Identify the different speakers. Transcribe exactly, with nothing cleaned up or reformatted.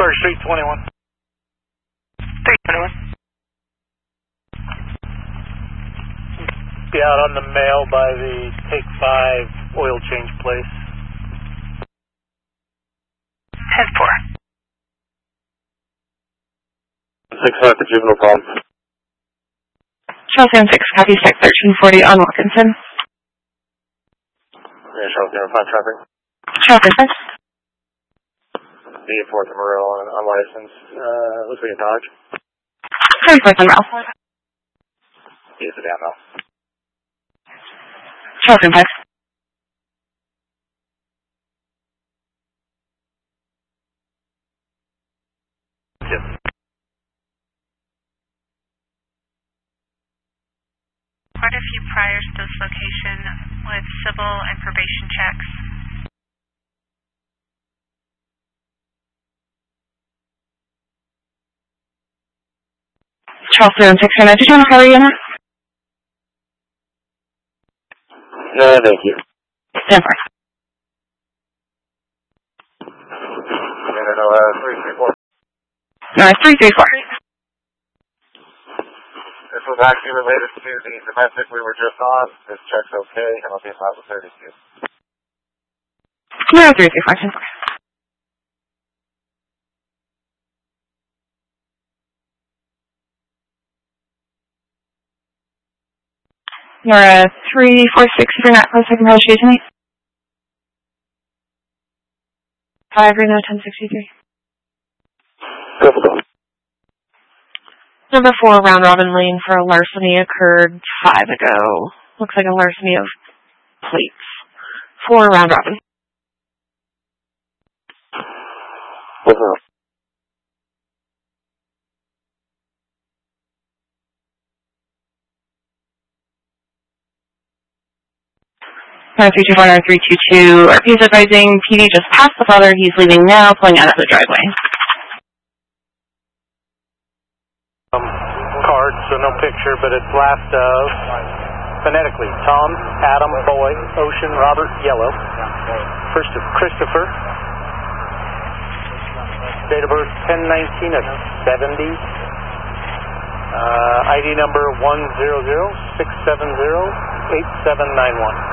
Speaker 1: First Street twenty-one.
Speaker 2: three twenty-one.
Speaker 1: Be out on the mail by the Take Five oil change place.
Speaker 2: ten four.
Speaker 3: six five for juvenile problem.
Speaker 4: Charles six, copy six, thirteen forty on Wilkinson.
Speaker 3: Yeah, Charles zero five traffic.
Speaker 4: Charles six.
Speaker 3: The fourth Morel on unlicensed. Uh, looks like a Dodge.
Speaker 4: thirty-fourth on Ralph.
Speaker 3: Yes, a down now.
Speaker 4: Charles five.
Speaker 3: Yep.
Speaker 2: Quite a few priors to this location with civil and probation checks.
Speaker 4: Charles seven six nine. Did you want to hurry in?
Speaker 3: No, thank you.
Speaker 4: ten four.
Speaker 3: No, no, no, uh, three three four.
Speaker 4: No, three three four.
Speaker 3: This was actually related to the domestic we were just on. This check's okay. I'm on the five thirty-two.
Speaker 4: No, three three four. ten four. You're a three four six for not close second approach to me. Five Reno ten sixty-three. Number four, round robin lane for a larceny occurred five ago. Looks like a larceny of plates. Four round robin.
Speaker 3: What's up?
Speaker 4: nine three two four nine three two two. R P is advising P D just passed the father. He's leaving now, pulling out of the driveway.
Speaker 1: Um, card, so no picture, but it's last of, phonetically, Tom, Adam, Boy, Ocean, Robert, Yellow. First of Christopher. Date of birth ten nineteen of seventy. Uh, I D number one zero zero six seven zero eight seven nine one.